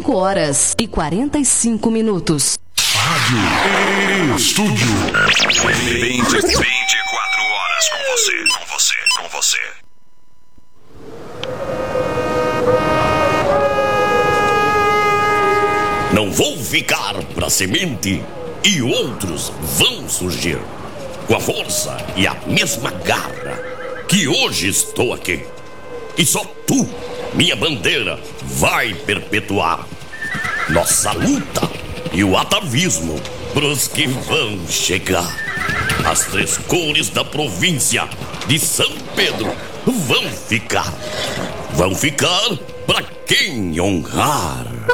5h45. Rádio Estúdio. 24 horas com você. Não vou ficar pra semente e outros vão surgir com a força e a mesma garra que hoje estou aqui. E só tu, minha bandeira, vai perpetuar nossa luta e o atavismo pros que vão chegar. As 3 cores da província de São Pedro vão ficar pra quem honrar.